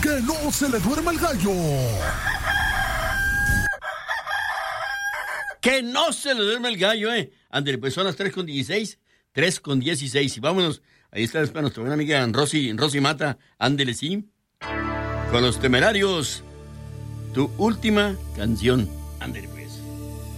Que no se le duerma el gallo. Que no se le duerma el gallo, Ándale, pues son las 3:16. 3:16. Y vámonos. Ahí está nuestra buena amiga Rosy Mata. Ándele, sí. Con los Temerarios. Tu última canción. Ándele, pues.